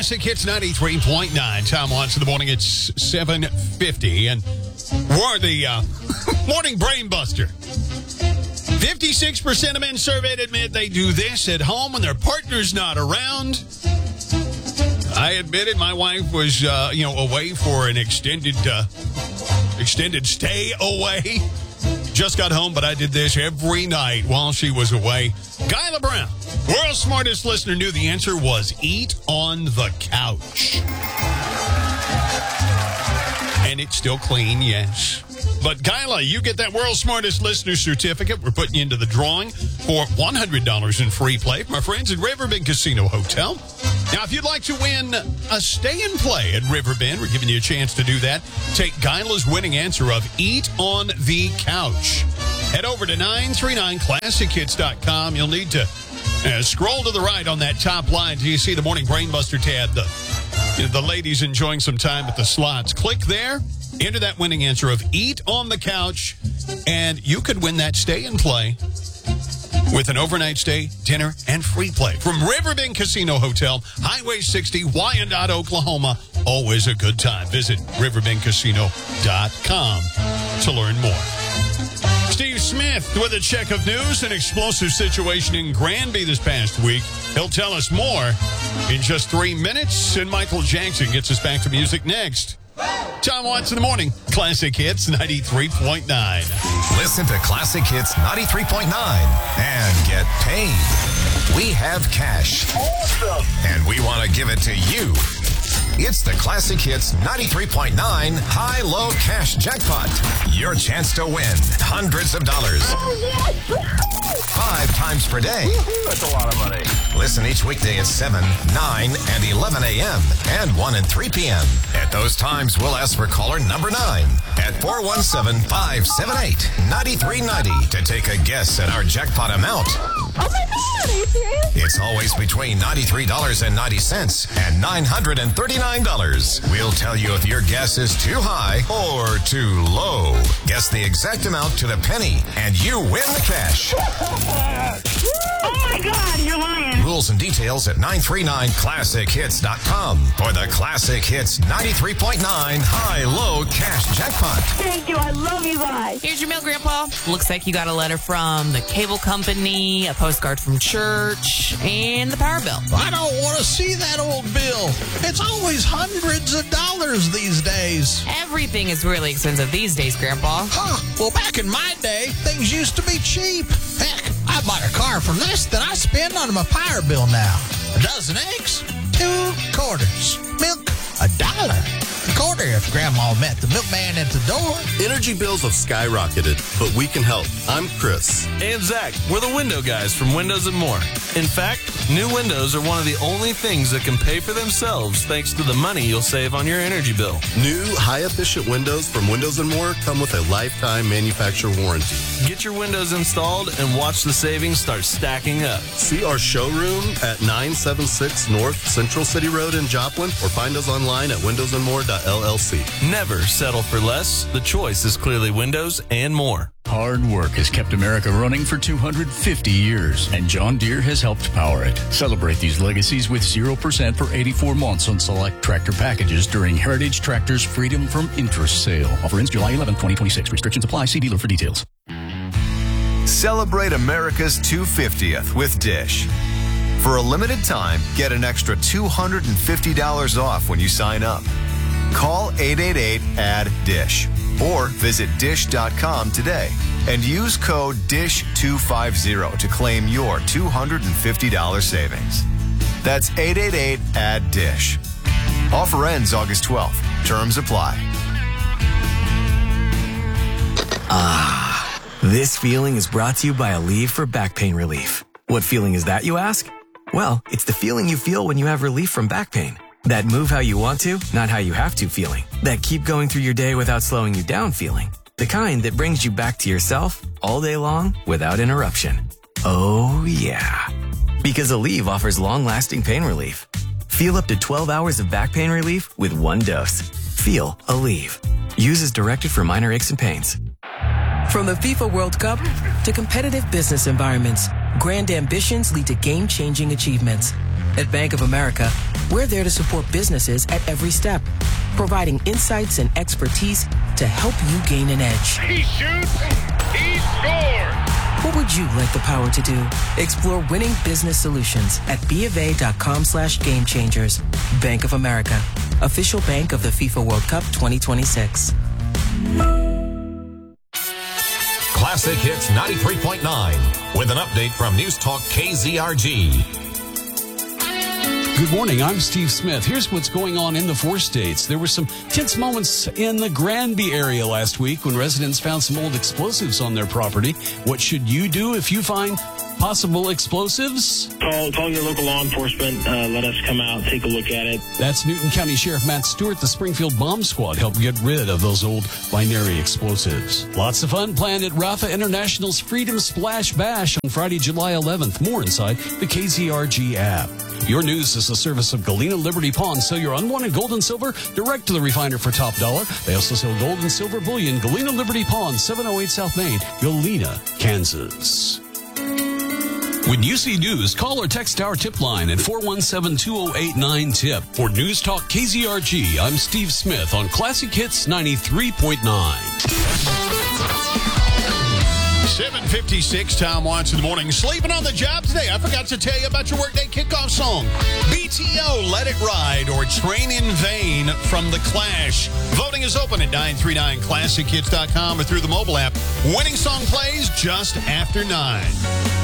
Classic Hits 93.9. Tom Watts in the morning. It's 7:50, and we're the morning brain buster. 56% of men surveyed admit they do this at home when their partner's not around. I admitted my wife was, away for an extended stay away. Just got home, but I did this every night while she was away. Gyla Brown, world's smartest listener, knew the answer was eat on the couch. And it's still clean, yes. But Gyla, you get that world's smartest listener certificate. We're putting you into the drawing for $100 in free play from our friends at Riverbend Casino Hotel. Now, if you'd like to win a stay and play at Riverbend, we're giving you a chance to do that. Take Gyla's winning answer of eat on the couch. Head over to 939classichits.com. You'll need to scroll to the right on that top line till you see the Morning Brainbuster tab. The ladies enjoying some time at the slots. Click there, enter that winning answer of eat on the couch, and you could win that stay and play with an overnight stay, dinner, and free play from Riverbend Casino Hotel, Highway 60, Wyandotte, Oklahoma. Always a good time. Visit riverbendcasino.com to learn more. Steve Smith with a check of news. An explosive situation in Granby this past week. He'll tell us more in just 3 minutes, and Michael Jackson gets us back to music next. Tom Watts in the morning. Classic Hits 93.9. Listen to Classic Hits 93.9 and get paid. We have cash. Awesome. And we want to give it to you. It's the Classic Hits 93.9 High-Low Cash Jackpot. Your chance to win hundreds of dollars. 5 times per day. That's a lot of money. Listen each weekday at 7, 9, and 11 a.m. and 1 and 3 p.m. At those times, we'll ask for caller number 9 at 417-578-9390 to take a guess at our jackpot amount. Oh my God, are you serious? It's always between $93.90 and $939. We'll tell you if your guess is too high or too low. Guess the exact amount to the penny, and you win the cash. Oh my God, you're lying. Rules and details at 939classichits.com for the Classic Hits 93.9 High-Low Cash Jackpot. Thank you, I love you guys. Here's your mail, Grandpa. Looks like you got a letter from the cable company, a postcard from church, and the power bill. I don't want to see that old bill. It's always hundreds of dollars these days. Everything is really expensive these days, Grandpa. Huh. Well, back in my day, things used to be cheap. Heck, I bought a car for less than I spend on my power bill now. A dozen eggs, 2 quarters. Milk, $1. A quarter if Grandma met the milkman at the door. Energy bills have skyrocketed, but we can help. I'm Chris. And Zach. We're the window guys from Windows and More. In fact, new windows are one of the only things that can pay for themselves thanks to the money you'll save on your energy bill. New, high-efficient windows from Windows and More come with a lifetime manufacturer warranty. Get your windows installed and watch the savings start stacking up. See our showroom at 976 North Central City Road in Joplin, or find us online at windowsandmore.llc. Never settle for less. The choice is clearly Windows and More. Hard work has kept America running for 250 years, and John Deere has helped power it. Celebrate these legacies with 0% for 84 months on select tractor packages during Heritage Tractor's Freedom from Interest sale. Offer ends July 11, 2026. Restrictions apply. See dealer for details. Celebrate America's 250th with Dish. For a limited time, get an extra $250 off when you sign up. Call 888-ADD-DISH or visit dish.com today and use code DISH250 to claim your $250 savings. That's 888-ADD-DISH. Offer ends August 12th. Terms apply. This feeling is brought to you by Aleve for back pain relief. What feeling is that, you ask? Well, it's the feeling you feel when you have relief from back pain. That move how you want to, not how you have to feeling. That keep going through your day without slowing you down feeling. The kind that brings you back to yourself all day long without interruption. Oh, yeah. Because Aleve offers long-lasting pain relief. Feel up to 12 hours of back pain relief with one dose. Feel Aleve. Use as directed for minor aches and pains. From the FIFA World Cup to competitive business environments, grand ambitions lead to game-changing achievements. At Bank of America, We're there to support businesses at every step, providing insights and expertise to help you gain an edge. He shoots, he scores! What would you like the power to do? Explore winning business solutions at BofA.com/gamechangers. Bank of America, official bank of the FIFA World Cup 2026. Classic Hits 93.9 with an update from News Talk KZRG. Good morning, I'm Steve Smith. Here's what's going on in the 4 states. There were some tense moments in the Granby area last week when residents found some old explosives on their property. What should you do if you find possible explosives? Call your local law enforcement. Let us come out, take a look at it. That's Newton County Sheriff Matt Stewart. The Springfield Bomb Squad helped get rid of those old binary explosives. Lots of fun planned at Rafa International's Freedom Splash Bash on Friday, July 11th. More inside the KZRG app. Your news is a service of Galena Liberty Pawn. Sell your unwanted gold and silver direct to the refiner for top dollar. They also sell gold and silver bullion. Galena Liberty Pawn, 708 South Main, Galena, Kansas. When you see news, call or text our tip line at 417-2089-TIP. For News Talk KZRG, I'm Steve Smith on Classic Hits 93.9. 7:56, Tom Watts in the morning. Sleeping on the job today. I forgot to tell you about your workday kickoff song. BTO, Let It Ride, or Train in Vain from The Clash. Voting is open at 939classichits.com or through the mobile app. Winning song plays just after 9.